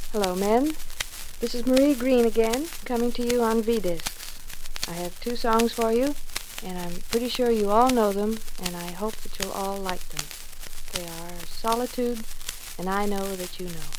Hello, men. This is Marie Green again, coming to you on V-Discs. I have 2 songs for you, and I'm pretty sure you all know them, and I hope that you'll all like them. They are Solitude and I Know That You Know.